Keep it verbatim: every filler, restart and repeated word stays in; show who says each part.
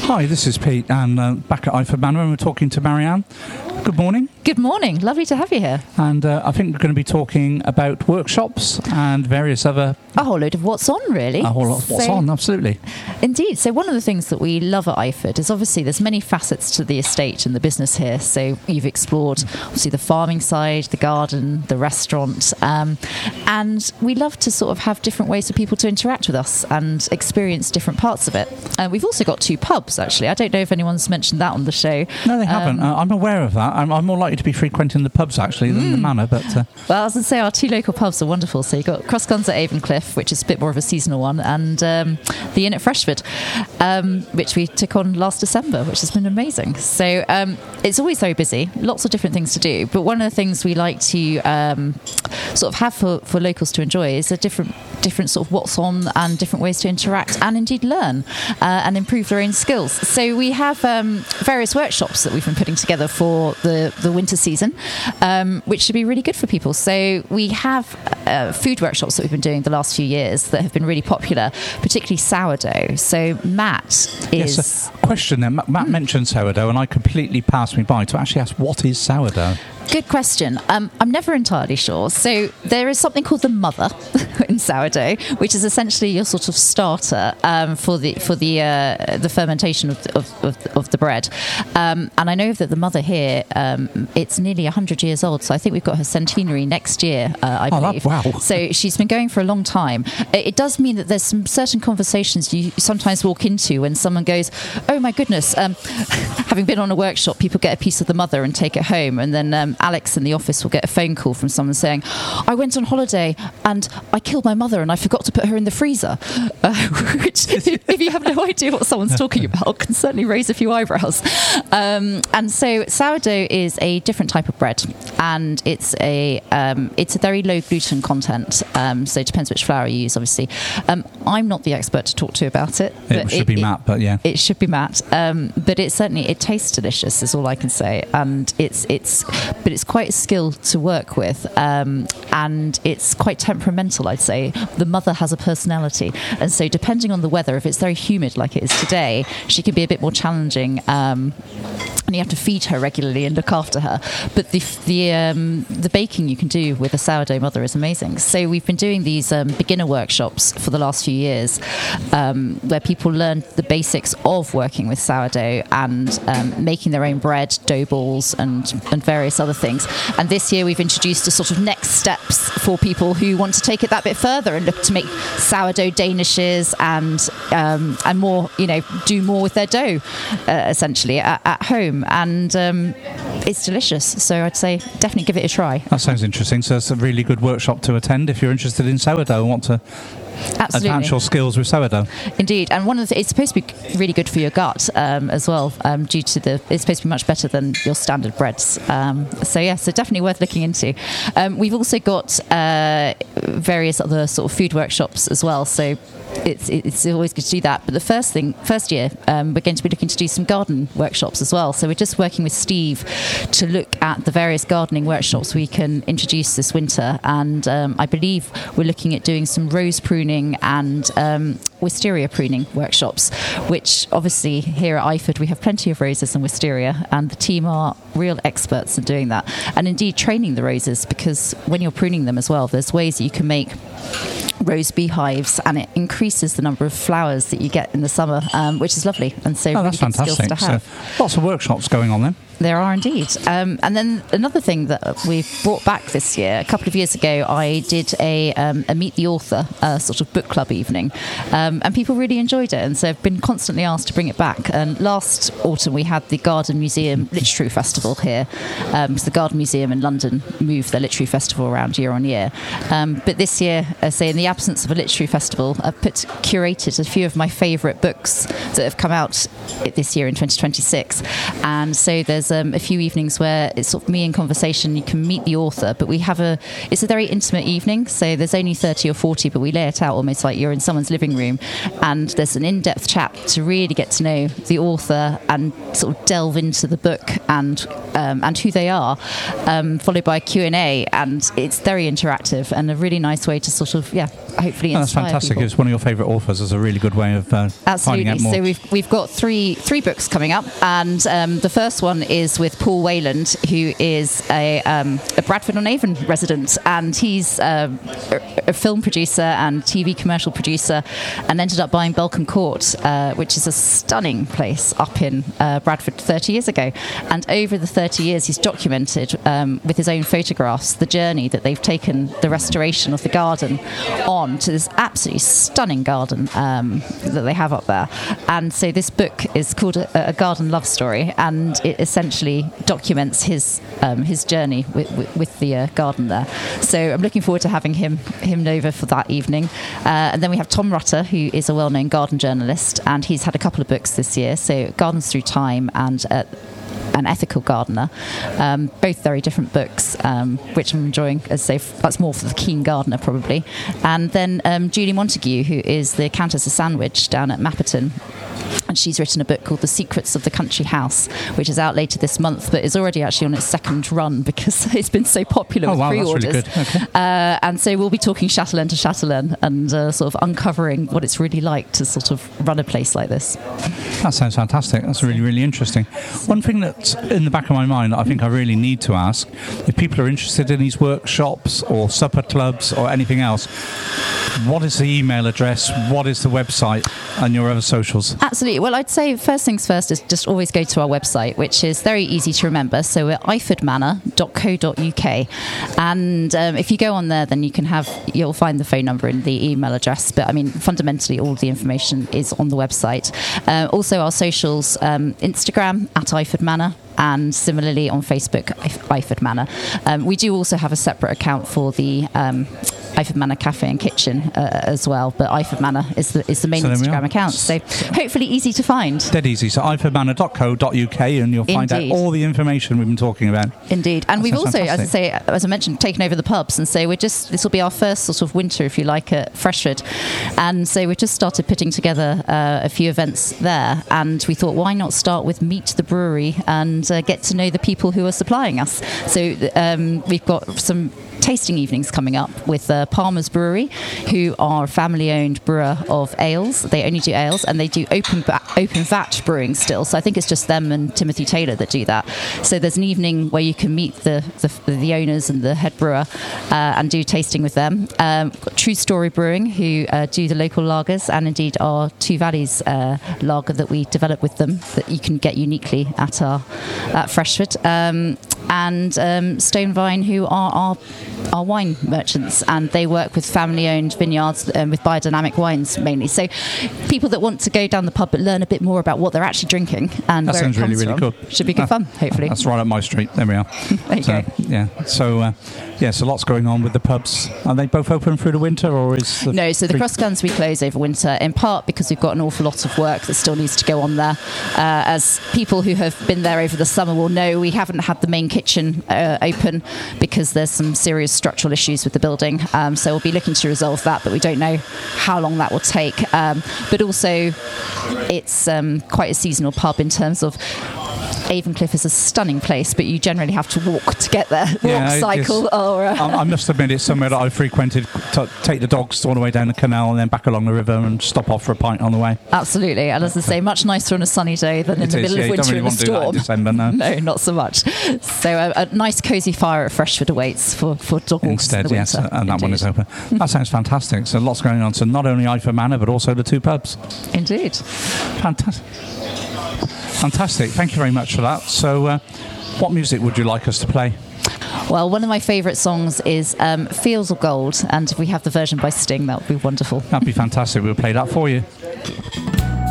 Speaker 1: Hi, this is Pete, and uh, back at Iford Manor, and we're talking to Marianne. Good morning.
Speaker 2: Good morning. Lovely to have you here.
Speaker 1: And uh, I think we're going to be talking about workshops and various other...
Speaker 2: A whole load of what's on, really.
Speaker 1: A whole lot of what's
Speaker 2: so,
Speaker 1: on, absolutely.
Speaker 2: Indeed. So one of the things that we love at Iford is obviously there's many facets to the estate and the business here. So you've explored, obviously, the farming side, the garden, the restaurant. Um, and we love to sort of have different ways for people to interact with us and experience different parts of it. Uh, we've also got two pubs, actually. I don't know if anyone's mentioned that on the show.
Speaker 1: No, they haven't.
Speaker 2: Um,
Speaker 1: uh, I'm aware of that. I'm, I'm more likely to be frequenting the pubs, actually, than mm. the manor. But uh,
Speaker 2: well, I was going to say our two local pubs are wonderful. So you've got Crossguns at Avencliff, which is a bit more of a seasonal one, and um, the Inn at Freshford, um, which we took on last December, which has been amazing. So um, it's always very busy, lots of different things to do. But one of the things we like to um, sort of have for, for locals to enjoy is a different different sort of what's on and different ways to interact and indeed learn uh, and improve their own skills. So we have um, various workshops that we've been putting together for the, the winter season, um, which should be really good for people. So we have uh, food workshops that we've been doing the last few years that have been really popular, particularly sourdough. So Matt is...
Speaker 1: Yes, a question then. Matt mm. mentioned sourdough, and I completely passed me by to actually ask, what is sourdough?
Speaker 2: Good question. Um, I'm never entirely sure. So there is something called the mother in sourdough, which is essentially your sort of starter um, for the for the uh, the fermentation of of, of, of the bread. Um, and I know that the mother here, um, it's nearly one hundred years old. So I think we've got her centenary next year, uh, I
Speaker 1: oh,
Speaker 2: believe.
Speaker 1: That, wow.
Speaker 2: So she's been going for a long time. It, it does mean that there's some certain conversations you sometimes walk into when someone goes, oh my goodness, um, having been on a workshop, people get a piece of the mother and take it home, and then um, Alex in the office will get a phone call from someone saying, I went on holiday and I killed my mother and I forgot to put her in the freezer. Uh, which, if you have no idea what someone's talking about, can certainly raise a few eyebrows. Um, and so sourdough is a different type of bread, and it's a um, it's a very low gluten content. Um, so it depends which flour you use, obviously. Um, I'm not the expert to talk to about it.
Speaker 1: It should
Speaker 2: it,
Speaker 1: be Matt, but yeah,
Speaker 2: it should be Matt. Um, but it certainly it tastes delicious, is all I can say. And it's it's but it's quite a skill to work with, um, and it's quite temperamental, I'd say. The mother has a personality, and so depending on the weather, if it's very humid like it is today, she can be a bit more challenging, um, and you have to feed her regularly and look after her. But the the um, the baking you can do with a sourdough mother is amazing. So we've been doing these um, beginner workshops for the last few years, um, where people learn the basics of working with sourdough and um, making their own bread, dough balls, and and various other things. And this year we've introduced a sort of next steps for people who want to take it that bit further and look to make sourdough danishes and um, and more, you know, do more with their dough, uh, essentially at, at home. And um, it's delicious. So I'd say definitely give it a try.
Speaker 1: That sounds interesting. So it's a really good workshop to attend if you're interested in sourdough and want to
Speaker 2: Absolutely.
Speaker 1: advance your skills with sourdough.
Speaker 2: Indeed, and one of the th- it's supposed to be really good for your gut um, as well. Um, due to the, it's supposed to be much better than your standard breads. Um, so yeah, so definitely worth looking into. Um, we've also got uh, various other sort of food workshops as well. So it's it's always good to do that. But the first thing, first year, um, we're going to be looking to do some garden workshops as well. So we're just working with Steve to look at the various gardening workshops we can introduce this winter. And um, I believe we're looking at doing some rose pruning and um, wisteria pruning workshops, which obviously here at Iford we have plenty of roses and wisteria, and the team are real experts in doing that. And indeed training the roses, because when you're pruning them as well, there's ways that you can make rose beehives, and it increases the number of flowers that you get in the summer, um, which is lovely. And so
Speaker 1: oh,
Speaker 2: really
Speaker 1: that's
Speaker 2: good
Speaker 1: fantastic.
Speaker 2: skills to have.
Speaker 1: So lots of workshops going on then.
Speaker 2: There are indeed. Um, and then another thing that we've brought back this year, a couple of years ago, I did a, um, a Meet the Author uh, sort of book club evening. Um, and people really enjoyed it. And so I've been constantly asked to bring it back. And last autumn, we had the Garden Museum Literary Festival here. Um, because the Garden Museum in London moved their literary festival around year on year. Um, but this year, uh, say in the absence of a literary festival, I've put curated a few of my favourite books that have come out this year in twenty twenty-six. And so there's Um, a few evenings where it's sort of me in conversation. You can meet the author, but we have a it's a very intimate evening, so there's only thirty or forty, but we lay it out almost like you're in someone's living room, and there's an in-depth chat to really get to know the author and sort of delve into the book and um, and who they are, um, followed by a Q and A, and it's very interactive and a really nice way to sort of yeah hopefully
Speaker 1: Oh, that's
Speaker 2: inspire
Speaker 1: fantastic.
Speaker 2: people.
Speaker 1: It's one of your favourite authors. It's a really good way of uh, finding
Speaker 2: Absolutely.
Speaker 1: out more.
Speaker 2: So we've we've got three three books coming up, and um, the first one is with Paul Wayland, who is a, um, a Bradford-on-Avon resident, and he's uh, a, a film producer and T V commercial producer, and ended up buying Belcombe Court, uh, which is a stunning place up in uh, Bradford thirty years ago. And over the thirty years, he's documented um, with his own photographs the journey that they've taken the restoration of the garden on to this absolutely stunning garden um, that they have up there. And so this book is called a, a Garden Love Story, and it essentially documents his um, his journey with, with, with the uh, garden there. So I'm looking forward to having him him over for that evening. Uh, and then we have Tom Rutter, who is a well-known garden journalist, and he's had a couple of books this year, so Gardens Through Time and uh, An Ethical Gardener, um, both very different books, um, which I'm enjoying. As I say, that's more for the keen gardener probably. And then um, Julie Montague, who is the Countess of Sandwich down at Mapperton, and she's written a book called The Secrets of the Country House, which is out later this month, but is already actually on its second run because it's been so popular
Speaker 1: oh,
Speaker 2: with
Speaker 1: wow,
Speaker 2: pre-orders.
Speaker 1: That's really good. Okay.
Speaker 2: Uh, and so we'll be talking Chatelaine to Chatelaine and uh, sort of uncovering what it's really like to sort of run a place like this.
Speaker 1: That sounds fantastic. That's really, really interesting. One thing that's in the back of my mind that I think I really need to ask, if people are interested in these workshops or supper clubs or anything else, what is the email address? What is the website and your other socials?
Speaker 2: Absolutely. Well, I'd say first things first is just always go to our website, which is very easy to remember. So we're iford manor dot co dot uk. And um, if you go on there, then you can have, you'll find the phone number and the email address. But I mean, fundamentally, all the information is on the website. Uh, also, our socials, um, Instagram at Iford Manor, and similarly on Facebook, Iford Manor. Um, we do also have a separate account for the um, Iford Manor Cafe and Kitchen uh, as well, but Iford Manor is the is the main
Speaker 1: so
Speaker 2: Instagram account. So hopefully easy to find.
Speaker 1: Dead easy. So iford manor dot co dot uk, and you'll find
Speaker 2: Indeed.
Speaker 1: out all the information we've been talking about.
Speaker 2: Indeed. And
Speaker 1: That
Speaker 2: we've
Speaker 1: sounds
Speaker 2: also,
Speaker 1: fantastic.
Speaker 2: as I say, as I mentioned, taken over the pubs, and so we're just, this will be our first sort of winter, if you like, at Freshford. And so we've just started putting together uh, a few events there, and we thought, why not start with Meet the Brewery and uh, get to know the people who are supplying us. So um, we've got some tasting evenings coming up with uh, Palmer's Brewery, who are a family-owned brewer of ales. They only do ales, and they do open ba- open vat brewing still. So I think it's just them and Timothy Taylor that do that. So there's an evening where you can meet the the, the owners and the head brewer uh, and do tasting with them. Um, got True Story Brewing, who uh, do the local lagers, and indeed our Two Valleys uh, lager that we develop with them that you can get uniquely at our at Freshford. Um, and um, Stone Vine, who are our our wine merchants, and they work with family-owned vineyards um, with biodynamic wines mainly. So people that want to go down the pub but learn a bit more about what they're actually drinking and
Speaker 1: That
Speaker 2: where
Speaker 1: sounds
Speaker 2: it comes
Speaker 1: really, really
Speaker 2: from
Speaker 1: good.
Speaker 2: should be good
Speaker 1: That-
Speaker 2: fun, hopefully.
Speaker 1: That's right up my street. There we are.
Speaker 2: There you
Speaker 1: so,
Speaker 2: go.
Speaker 1: yeah. So, uh, yeah, so lots going on with the pubs. Are they both open through the winter, or is the
Speaker 2: No, so the
Speaker 1: pre-
Speaker 2: cross guns we close over winter, in part because we've got an awful lot of work that still needs to go on there. Uh, as people who have been there over the summer will know, we haven't had the main kitchen uh, open because there's some serious structural issues with the building. Um, so we'll be looking to resolve that, but we don't know how long that will take. Um, but also, it's um, quite a seasonal pub in terms of Avon is a stunning place, but you generally have to walk to get there. Walk,
Speaker 1: Yeah, it
Speaker 2: cycle,
Speaker 1: is.
Speaker 2: or... Uh,
Speaker 1: I, I must admit, it's somewhere that I frequented. To take the dogs all the way down the canal and then back along the river and stop off for a pint on the way.
Speaker 2: Absolutely, and as I say, much nicer on a sunny day than in
Speaker 1: It
Speaker 2: the
Speaker 1: is,
Speaker 2: middle
Speaker 1: yeah,
Speaker 2: of
Speaker 1: you don't
Speaker 2: winter
Speaker 1: really
Speaker 2: in a
Speaker 1: want to do that in
Speaker 2: storm.
Speaker 1: December, no.
Speaker 2: No, not so much. So a, a nice cosy fire at Freshford awaits for, for dog walks
Speaker 1: Instead,
Speaker 2: in the
Speaker 1: yes,
Speaker 2: winter.
Speaker 1: and that one is
Speaker 2: Indeed.
Speaker 1: open. That sounds fantastic. So lots going on. So not only Iford Manor, but also the two pubs.
Speaker 2: Indeed.
Speaker 1: Fantastic. Fantastic. Thank you very much for that. So, uh, what music would you like us to play?
Speaker 2: Well, one of my favourite songs is um, Fields of Gold, and if we have the version by Sting, that would be wonderful.
Speaker 1: That'd be fantastic. We'll play that for you.